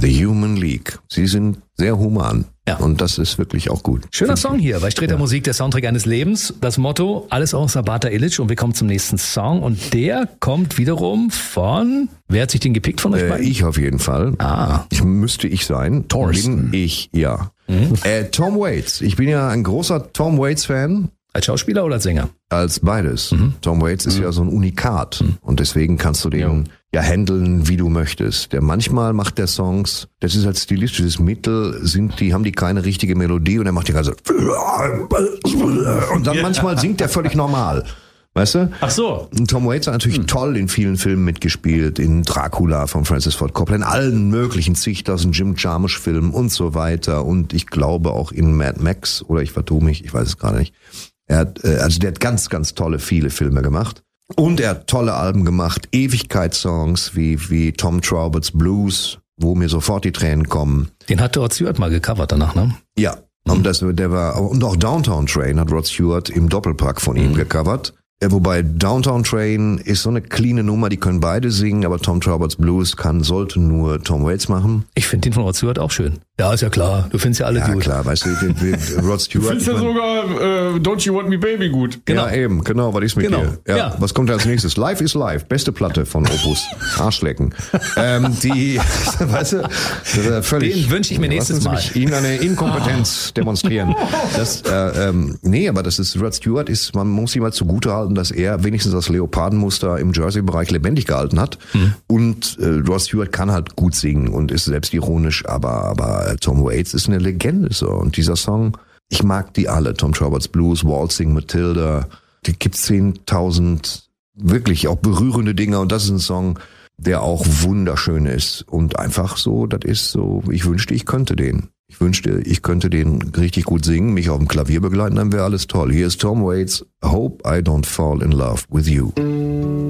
The Human League. Sie sind sehr human. Ja. Und das ist wirklich auch gut. Schöner Song hier bei Sträter Musik, der Soundtrack eines Lebens. Das Motto, alles außer Bata Illich. Und wir kommen zum nächsten Song. Und der kommt wiederum von... Wer hat sich den gepickt von euch beiden? Ich auf jeden Fall. Müsste ich sein. Thorsten. Bin ich, ja. Tom Waits. Ich bin ja ein großer Tom Waits-Fan. Als Schauspieler oder als Sänger? Als beides. Tom Waits ist ja so ein Unikat. Und deswegen kannst du den ja handeln, wie du möchtest. Manchmal macht der Songs, das ist als stilistisches Mittel, haben die keine richtige Melodie und er macht die ganze und dann manchmal singt er völlig normal. Weißt du? Ach so. Und Tom Waits hat natürlich toll in vielen Filmen mitgespielt, in Dracula von Francis Ford Coppola, in allen möglichen zigtausend Jim Jarmusch-Filmen und so weiter. Und ich glaube auch in Mad Max, oder ich vertue mich, ich weiß es gerade nicht. Der hat ganz, ganz viele Filme gemacht. Und er hat tolle Alben gemacht, Ewigkeitssongs wie Tom Trauberts Blues, wo mir sofort die Tränen kommen. Den hat Rod Stewart mal gecovert danach, ne? Ja. Und auch Downtown Train hat Rod Stewart im Doppelpack von ihm gecovert. Wobei Downtown Train ist so eine cleane Nummer, die können beide singen, aber Tom Trauberts Blues sollte nur Tom Waits machen. Ich finde den von Rod Stewart auch schön. Ja, ist ja klar. Du findest ja alle gut. Ja, klar, weißt du, Rod Stewart. Du findest ja sogar Don't You Want Me Baby gut. Genau. Ja, eben, genau, was ist mit dir? Ja. Was kommt als nächstes? Life is Life, beste Platte von Opus. Arschlecken. Weißt du, völlig. Den wünsche ich mir nächstes Mal. Ihnen eine Inkompetenz demonstrieren. Aber das ist, Rod Stewart man muss ihm mal zugutehalten, dass er wenigstens das Leopardenmuster im Jersey-Bereich lebendig gehalten hat. Und Rod Stewart kann halt gut singen und ist selbstironisch, aber Tom Waits ist eine Legende so. Und dieser Song, ich mag die alle. Tom Trauberts Blues, Waltzing Matilda, die gibt's 10.000 wirklich auch berührende Dinge. Und das ist ein Song, der auch wunderschön ist. Und einfach so, das ist so, ich wünschte, ich könnte den. Ich wünschte, ich könnte den richtig gut singen, mich auf dem Klavier begleiten, dann wäre alles toll. Hier ist Tom Waits, Hope I Don't Fall in Love with You.